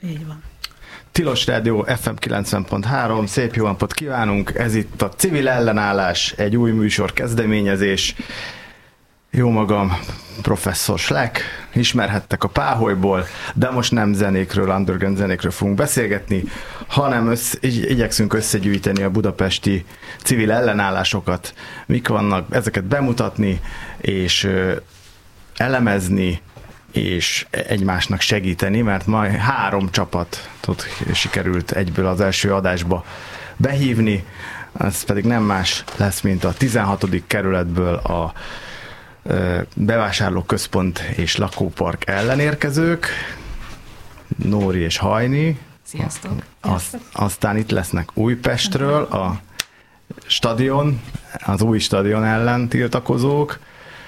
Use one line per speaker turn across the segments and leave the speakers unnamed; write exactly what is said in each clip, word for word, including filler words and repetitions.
Így van.
Tilos Rádió ef em kilencven pont három, szép jó napot kívánunk, ez itt a Civil Ellenállás, egy új műsor kezdeményezés. Jó magam, professzor Schleck, ismerhettek a Páholyból, de most nem zenékről, underground zenékről fogunk beszélgetni, hanem össze, igyekszünk összegyűjteni a budapesti civil ellenállásokat, mik vannak, ezeket bemutatni, és elemezni, és egymásnak segíteni, mert majd három csapatot sikerült egyből az első adásba behívni, ez pedig nem más lesz, mint a tizenhatodik kerületből a bevásárlóközpont és lakópark ellenérkezők, Nóri és Hajni.
Sziasztok!
Azt, aztán itt lesznek Újpestről a stadion, az új stadion ellen tiltakozók.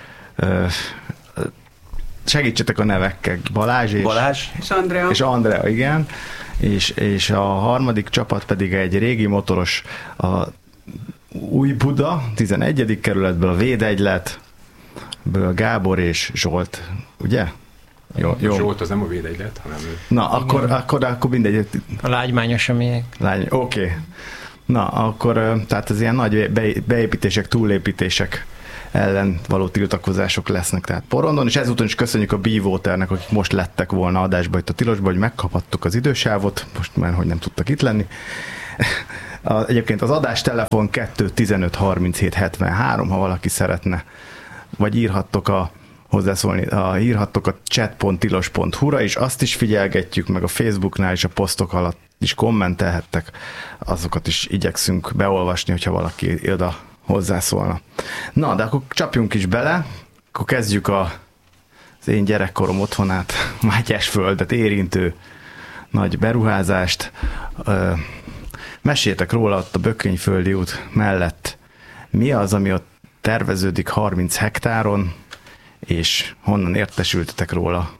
Segítsetek a nevekkel, Balázs és,
Balázs
és Andrea.
És Andrea, igen. És, és a harmadik csapat pedig egy régi motoros, a Új Buda, tizenegyedik kerületből a Védegylet, Gábor és Zsolt, ugye?
Jó, jó. Zsolt az nem a Védegylet, hanem ő.
Na, akkor, akkor, akkor mindegy.
A lágymányos amilyek.
Lágy, oké. Okay. Na, akkor tehát az ilyen nagy beépítések, túlépítések ellen való tiltakozások lesznek tehát Porondon, és ezúton is köszönjük a Bewaternek, akik most lettek volna adásba itt a Tilosba, hogy megkaphattuk az idősávot, most már, hogy nem tudtak itt lenni. Egyébként az adás telefon kettő tizenöt harminchét hetvenhárom, ha valaki szeretne, vagy írhattok a hozzászólni, a, írhattok a chat pont tilos pont hu-ra, és azt is figyelgetjük, meg a Facebooknál is a posztok alatt is kommentelhettek, azokat is igyekszünk beolvasni, hogyha valaki oda hozzászólna. Na, de akkor csapjunk is bele, akkor kezdjük a, az én gyerekkorom otthonát, Mátyásföldet érintő nagy beruházást. Meséltek róla ott a Bökényföldi út mellett. Mi az, ami ott terveződik harminc hektáron, és honnan értesültetek róla?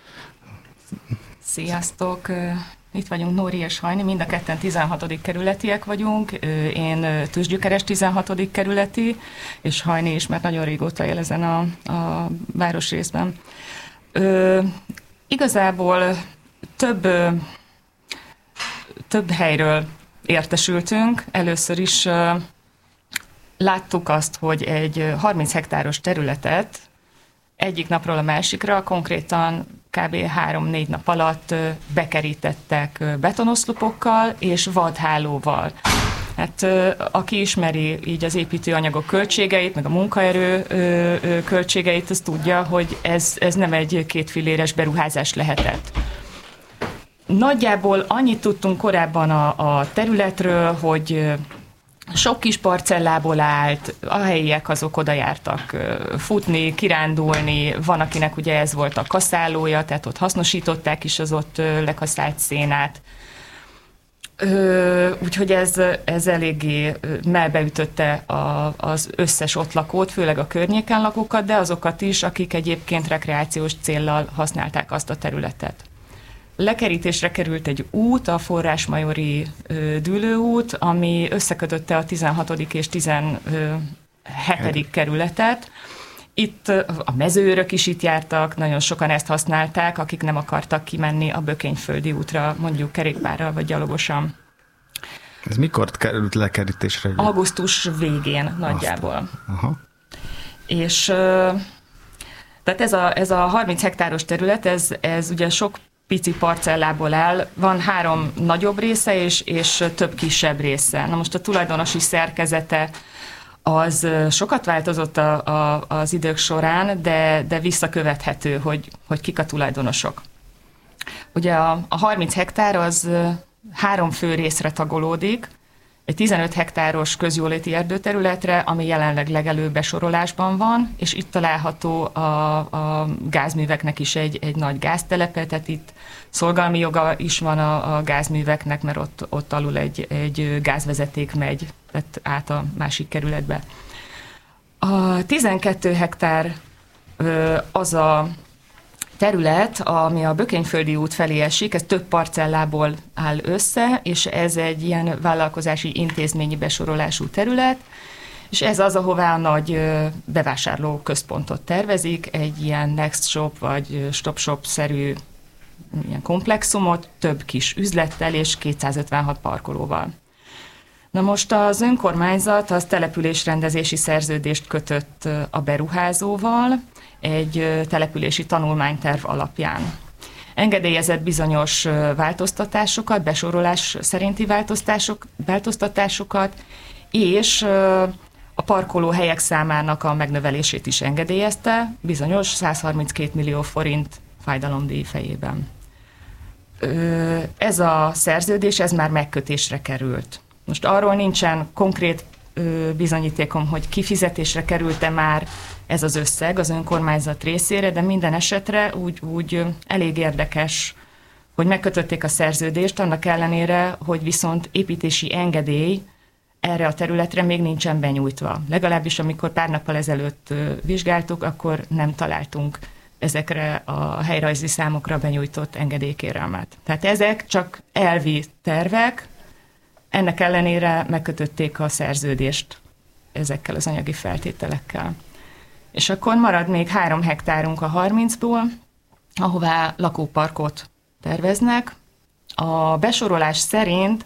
Sziasztok! Itt vagyunk Nóri és Hajni, mind a ketten tizenhatodik kerületiek vagyunk. Én Tőzsgyökeres tizenhatodik kerületi, és Hajni is, mert nagyon régóta él ezen a, a városrészben. Ö, igazából több, több helyről értesültünk. Először is ö, láttuk azt, hogy egy harminc hektáros területet egyik napról a másikra, konkrétan kb. három-négy nap alatt bekerítettek betonoszlopokkal és vadhálóval. Hát aki ismeri így az építőanyagok költségeit, meg a munkaerő költségeit, az tudja, hogy ez, ez nem egy kétfilléres beruházás lehetett. Nagyjából annyit tudtunk korábban a, a területről, hogy sok kis parcellából állt, a helyiek azok oda jártak futni, kirándulni, van akinek ugye ez volt a kaszálója, tehát ott hasznosították is az ott lekaszált szénát. Úgyhogy ez, ez eléggé melbeütötte a, az összes ott lakót, főleg a környéken lakókat, de azokat is, akik egyébként rekreációs céllal használták azt a területet. Lekerítésre került egy út, a Forrásmajori dűlőút, ami összekötötte a tizenhatodik és tizenhetedik kerületet. Itt a mezőőrök is itt jártak, nagyon sokan ezt használták, akik nem akartak kimenni a Bökényföldi útra, mondjuk kerékpárral vagy gyalogosan.
Ez mikor került lekerítésre?
Augusztus végén nagyjából.
Aha.
És tehát ez a, ez a harminc hektáros terület, ez, ez ugye sok pici parcellából áll, van három nagyobb része és, és több kisebb része. Na most a tulajdonosi szerkezete az sokat változott a, a, az idők során, de, de visszakövethető, hogy, hogy kik a tulajdonosok. Ugye a, a harminc hektár az három fő részre tagolódik, egy tizenöt hektáros közjóléti erdőterületre, ami jelenleg legelőbb besorolásban van, és itt található a, a gázműveknek is egy, egy nagy gáztelepe, tehát itt szolgálmi joga is van a, a gázműveknek, mert ott, ott alul egy, egy gázvezeték megy, tehát át a másik kerületbe. A tizenkét hektár az a terület, ami a Bökényföldi út felé esik, ez több parcellából áll össze, és ez egy ilyen vállalkozási intézményi besorolású terület, és ez az, ahová a nagy bevásárló központot tervezik, egy ilyen Next Shop vagy Stop Shop-szerű ilyen komplexumot, több kis üzlettel és kétszázötvenhat parkolóval. Na most az önkormányzat az településrendezési szerződést kötött a beruházóval egy települési tanulmányterv alapján. Engedélyezett bizonyos változtatásokat, besorolás szerinti változtások, változtatásokat, és a parkolóhelyek számának a megnövelését is engedélyezte, bizonyos száz harminckét millió forint fájdalomdíj fejében. Ez a szerződés, ez már megkötésre került. Most arról nincsen konkrét bizonyítékom, hogy kifizetésre került-e már ez az összeg az önkormányzat részére, de minden esetre úgy, úgy elég érdekes, hogy megkötötték a szerződést, annak ellenére, hogy viszont építési engedély erre a területre még nincsen benyújtva. Legalábbis amikor pár nappal ezelőtt vizsgáltuk, akkor nem találtunk ezekre a helyrajzi számokra benyújtott engedélykérelmet. Tehát ezek csak elvi tervek, ennek ellenére megkötötték a szerződést ezekkel az anyagi feltételekkel. És akkor marad még három hektárunk a harmincból, ahová lakóparkot terveznek. A besorolás szerint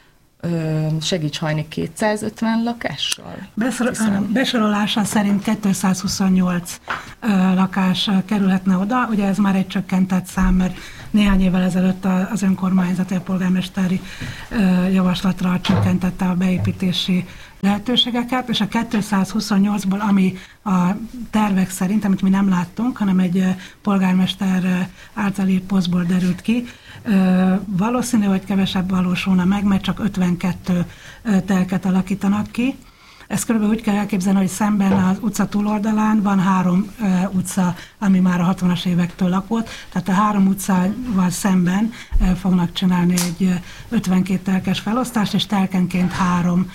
segíts hajni kétszázötven lakással?
Beszor- besorolása szerint kétszázhuszonnyolc uh, lakás uh, kerülhetne oda, ugye ez már egy csökkentett szám, mert néhány évvel ezelőtt az önkormányzat a polgármesteri uh, javaslatra csökkentette a beépítési lehetőségeket, és a kétszázhuszonnyolcból, ami a tervek szerint, amit mi nem láttunk, hanem egy uh, polgármester uh, által írt posztból derült ki, uh, valószínű, hogy kevesebb valósulna meg, mert csak ötvenkettő uh, telket alakítanak ki. Ezt körülbelül úgy kell elképzelni, hogy szemben az utca túloldalán van három e, utca, ami már a hatvanas évektől lakott, tehát a három utcával szemben e, fognak csinálni egy ötvenkét telkes felosztást, és telkenként három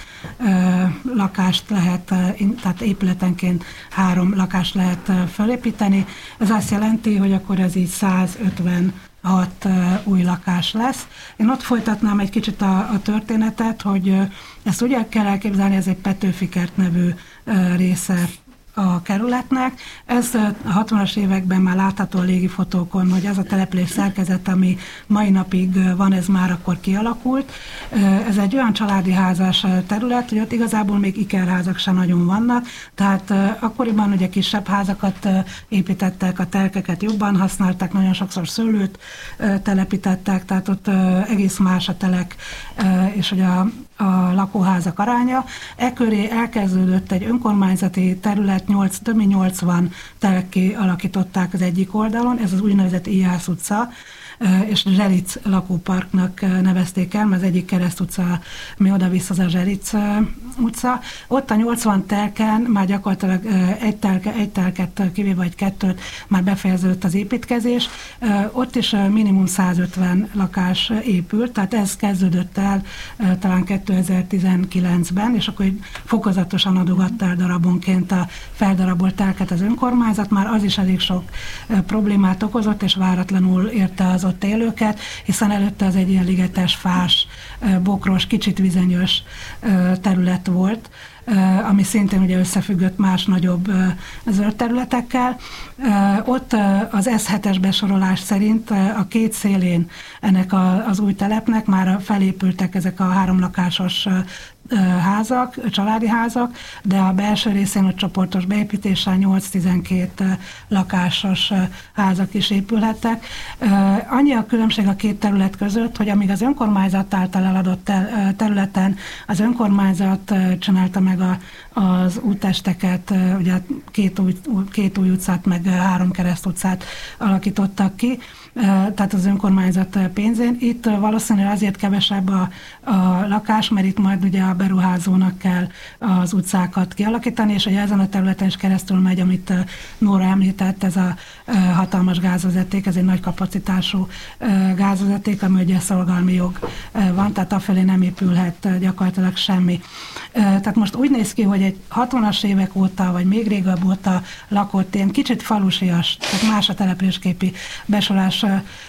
e, lakást lehet, e, tehát épületenként három lakást lehet e, felépíteni. Ez azt jelenti, hogy akkor ez így százötven hat uh, új lakás lesz. Én ott folytatnám egy kicsit a, a történetet, hogy uh, ezt úgy kell elképzelni, ez egy Petőfikert nevű uh, része a kerületnek. Ez uh, a hatvanas években már látható a légifotókon, hogy az a település szerkezet, ami mai napig uh, van, ez már akkor kialakult. Uh, ez egy olyan családi házas terület, hogy ott igazából még ikerházak sem nagyon vannak, tehát uh, akkoriban ugye kisebb házakat uh, építettek, a telkeket jobban használták, nagyon sokszor szőlőt uh, telepítettek, tehát ott uh, egész más a telek uh, és hogy a a lakóházak aránya. Ekköré elkezdődött egy önkormányzati terület, nyolc, több mint nyolcvan telekké alakították az egyik oldalon, ez az úgynevezett Ijász utca, és Zseric lakóparknak nevezték el, mert az egyik Kereszt utca, mi oda-vissza az a Zseric utca. Ott a nyolcvan telken már gyakorlatilag egy, telke, egy telket kivéve vagy kettőt már befejeződött az építkezés. Ott is minimum százötven lakás épült, tehát ez kezdődött el talán kétezer-tizenkilencben, és akkor fokozatosan adogatta el darabonként a feldarabolt telket az önkormányzat. Már az is elég sok problémát okozott, és váratlanul érte az ott élőket, hiszen előtte az egy ilyen ligetes, fás, bokros, kicsit vizenyős terület volt, ami szintén ugye összefüggött más nagyobb zöld területekkel. Ott az es hetes besorolás szerint a két szélén ennek az új telepnek már felépültek ezek a háromlakásos házak, családi házak, de a belső részén a csoportos beépítéssel nyolc-tizenkét lakásos házak is épülhettek. Annyi a különbség a két terület között, hogy amíg az önkormányzat által eladott területen az önkormányzat csinálta meg a, az úttesteket, ugye két új, két új utcát, meg három Kereszt utcát alakítottak ki, tehát az önkormányzat pénzén. Itt valószínűleg azért kevesebb a, a lakás, mert itt majd ugye a beruházónak kell az utcákat kialakítani, és ugye ezen a területen is keresztül megy, amit Nóra említett, ez a hatalmas gázvezeték, ez egy nagy kapacitású gázvezeték, ami ugye szolgálmi jog van, tehát afelé nem épülhet gyakorlatilag semmi. Tehát most úgy néz ki, hogy egy hatvanas évek óta, vagy még régebb óta lakott ilyen kicsit falusias, tehát más a településképi besorolás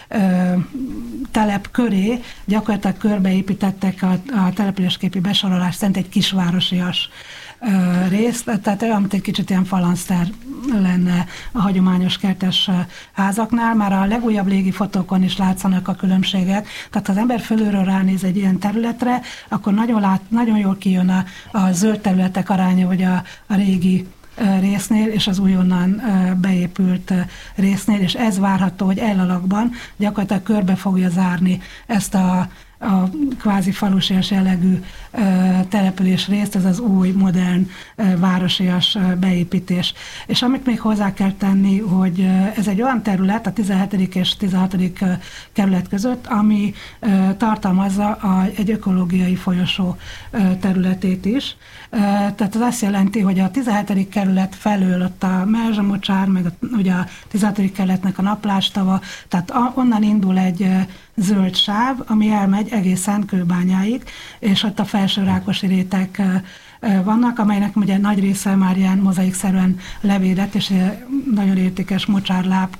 telep köré, gyakorlatilag körbeépítettek a, a településképi besorolás szerint egy kisvárosias részt, tehát olyan, mint egy kicsit ilyen falanszter lenne a hagyományos kertes házaknál. Már a legújabb légi fotókon is látszanak a különbségek. Tehát ha az ember fölülről ránéz egy ilyen területre, akkor nagyon, lát, nagyon jól kijön a, a zöld területek aránya, vagy a, a régi résznél, és az újonnan beépült résznél, és ez várható, hogy elalakban gyakorlatilag körbe fogja zárni ezt a a kvázi falusias jellegű település részt, ez az új, modern, városias beépítés. És amit még hozzá kell tenni, hogy ez egy olyan terület, a tizenhetedik és tizenhatodik kerület között, ami tartalmazza a, egy ökológiai folyosó területét is. Tehát az azt jelenti, hogy a tizenhetedik kerület felől ott a Merzsa-mocsár, meg a, ugye a tizenhatodik kerületnek a Naplástava, tehát a, onnan indul egy zöld sáv, ami elmegy egészen Kőbányáig, és ott a felső rákosi rétek vannak, amelynek ugye nagy része már ilyen mozaikszerűen levédett, és nagyon értékes mocsárláp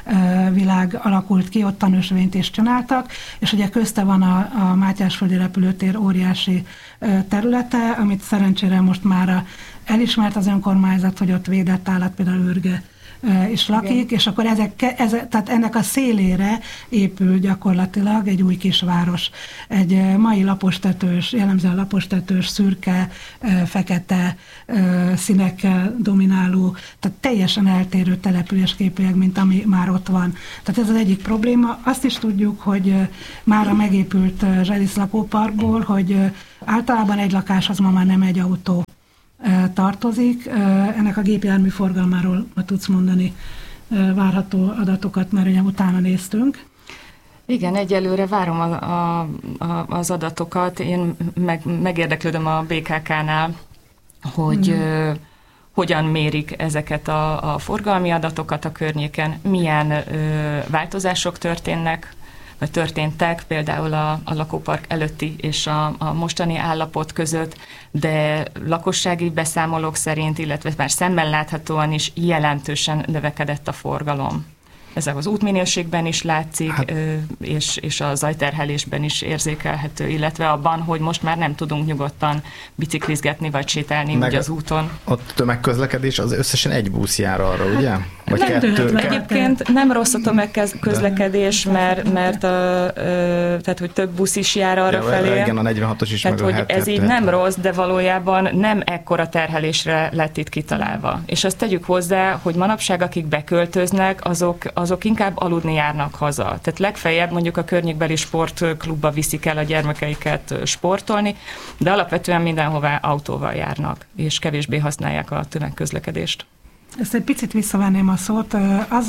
világ alakult ki, ott tanúsvényt is csináltak, és ugye közte van a, a Mátyásföldi repülőtér óriási területe, amit szerencsére most már elismert az önkormányzat, hogy ott védett állat, például ürge és lakik, igen. És akkor ezek, ezek, tehát ennek a szélére épül gyakorlatilag egy új kisváros. Egy mai lapostetős, jellemzően lapostetős, szürke, fekete színekkel domináló, tehát teljesen eltérő településképűek, mint ami már ott van. Tehát ez az egyik probléma. Azt is tudjuk, hogy már a megépült Zselisz lakóparkból, hogy általában egy lakáshoz ma már nem egy autó tartozik. Ennek a gépjármű forgalmáról tudsz mondani várható adatokat, mert ugye utána néztünk.
Igen, egyelőre várom a, a, a, az adatokat. Én meg, megérdeklődöm a bé ká ká-nál, hogy hmm. ö, hogyan mérik ezeket a, a forgalmi adatokat a környéken, milyen ö, változások történnek, vagy történtek például a, a lakópark előtti és a, a mostani állapot között, de lakossági beszámolók szerint, illetve már szemmel láthatóan is jelentősen növekedett a forgalom. Ez az útminőségben is látszik, hát, és, és a zajterhelésben is érzékelhető, illetve abban, hogy most már nem tudunk nyugodtan biciklizgetni vagy sétálni úgy az úton.
A tömegközlekedés az összesen egy busz jár arra, ugye? Vagy
nem
kettő?
Egyébként nem rossz a tömegközlekedés, mert, mert a, tehát, hogy több busz is jár arra ja, felé.
Igen, a negyvenhatos is,
tehát,
meg a
hogy ez így nem rossz, de valójában nem ekkora terhelésre lett itt kitalálva. És azt tegyük hozzá, hogy manapság, akik beköltöznek, azok azok inkább aludni járnak haza. Tehát legfeljebb mondjuk a környékbeli sportklubba viszik el a gyermekeiket sportolni, de alapvetően mindenhová autóval járnak, és kevésbé használják a tömegközlekedést.
Ezt egy picit visszavenném a szót. Az,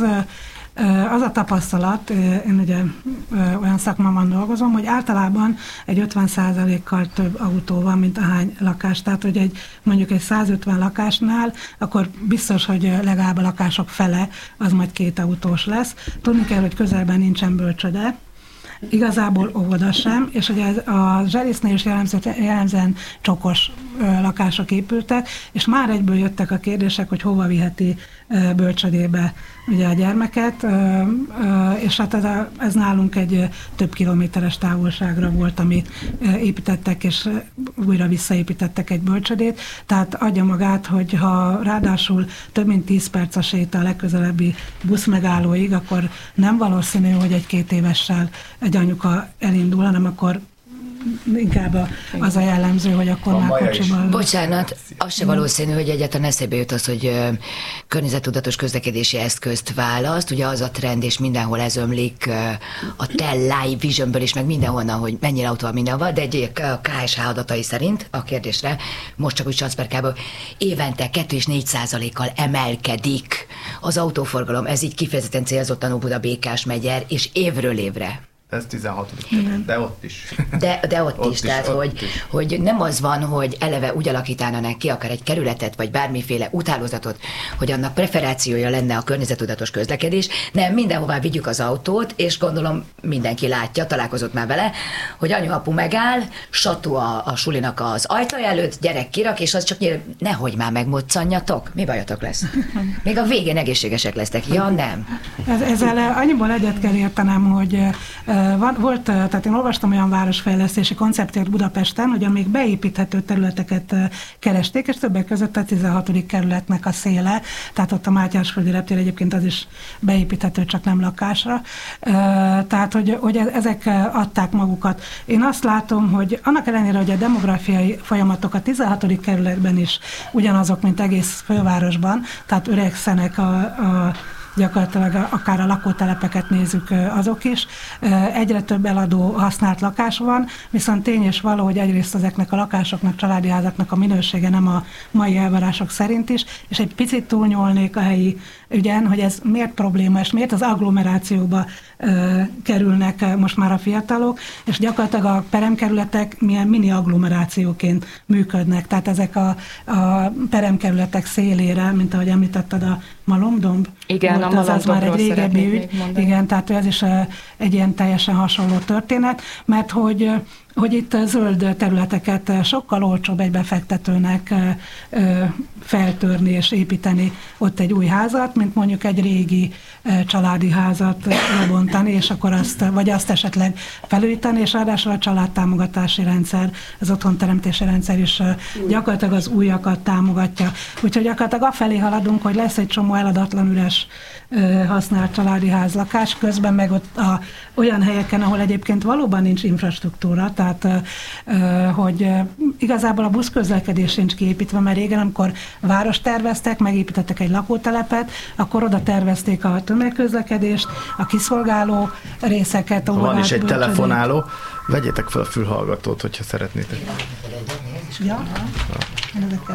az a tapasztalat, én ugye olyan szakmában dolgozom, hogy általában egy ötven százalékkal több autó van, mint ahány lakás. Tehát, hogy egy, mondjuk egy százötven lakásnál, akkor biztos, hogy legalább a lakások fele az majd két autós lesz. Tudni kell, hogy közelben nincsen bölcsöde, igazából óvoda sem, és ugye a Zselisznél is jellemzően csokos lakások épültek, és már egyből jöttek a kérdések, hogy hova viheti bölcsödébe ugye a gyermeket, és hát ez, a, ez nálunk egy több kilométeres távolságra volt, amit építettek, és újra visszaépítettek egy bölcsödét, tehát adja magát, hogy ha ráadásul több mint tíz perc a séta a legközelebbi buszmegállóig, akkor nem valószínű, hogy egy két évessel egy anyuka elindul, hanem akkor inkább a, az a jellemző, hogy akkor a már kocsiban...
Bocsánat, az se valószínű, hogy egyáltalán eszébe jut az, hogy ö, környezettudatos közlekedési eszközt választ. Ugye az a trend, és mindenhol ez ömlik ö, a te Live Visionből is, meg mindenhonnan, hogy mennyire autó van mindenhol, de egy a ká es há adatai szerint a kérdésre, most csak úgy Sanszperkából, évente kettő és négy százalékkal emelkedik az autóforgalom. Ez így kifejezetten célzottan Óbuda-Békás megyer, és évről évre.
Ez tizenhatodik de ott is.
De, de ott, ott is, is, tehát ott hogy,
is.
hogy nem az van, hogy eleve úgy alakítanának ki akár egy kerületet, vagy bármiféle úthálózatot, hogy annak preferációja lenne a környezettudatos közlekedés, nem, mindenhová vigyük az autót, és gondolom mindenki látja, találkozott már vele, hogy anyu-apu megáll, satú a, a sulinak az ajtaja előtt, gyerek kirak, és az csak nyilván, nehogy már megmoccanjatok, mi bajotok lesz? Még a végén egészségesek lesztek. Ja, nem.
Ez, ezzel annyiból egyet kell értenem, hogy Van, volt, tehát én olvastam olyan városfejlesztési koncepciót Budapesten, hogy a még beépíthető területeket keresték, és többek között a tizenhatodik kerületnek a széle, tehát ott a Mátyásföldi reptér egyébként az is beépíthető, csak nem lakásra. Tehát, hogy, hogy ezek adták magukat. Én azt látom, hogy annak ellenére, hogy a demográfiai folyamatok a tizenhatodik kerületben is ugyanazok, mint egész fővárosban, tehát öregszenek a, a gyakorlatilag akár a lakótelepeket nézzük, azok is. Egyre több eladó használt lakás van, viszont tény és való, hogy egyrészt ezeknek a lakásoknak, családi házaknak a minősége nem a mai elvárások szerint is, és egy picit túlnyúlnék a helyi ügyen, hogy ez miért probléma, és miért az agglomerációba ö, kerülnek most már a fiatalok, és gyakorlatilag a peremkerületek milyen mini agglomerációként működnek. Tehát ezek a, a peremkerületek szélére, mint ahogy említetted, a Malomdomb.
Igen,
volt,
a
az, az már egy régebbi ügy. Igen, tehát ez is egy ilyen teljesen hasonló történet, mert hogy hogy itt zöld területeket sokkal olcsóbb egy befektetőnek feltörni és építeni ott egy új házat, mint mondjuk egy régi családi házat lebontani, és akkor azt, vagy azt esetleg felújítani, és ráadásul a családtámogatási rendszer, az otthonteremtési rendszer is gyakorlatilag az újakat támogatja. Úgyhogy gyakorlatilag afelé haladunk, hogy lesz egy csomó eladatlan üres használt családi házlakás, közben meg ott a, olyan helyeken, ahol egyébként valóban nincs infrastruktúra, tehát hogy igazából a buszközlekedés sincs kiépítve, mert régen, amikor várost terveztek, megépítettek egy lakótelepet, akkor oda tervezték a tömegközlekedést, a kiszolgáló részeket.
Van is egy telefonáló, vegyétek fel a fülhallgatót, hogyha szeretnétek.
Ja, én ezekkel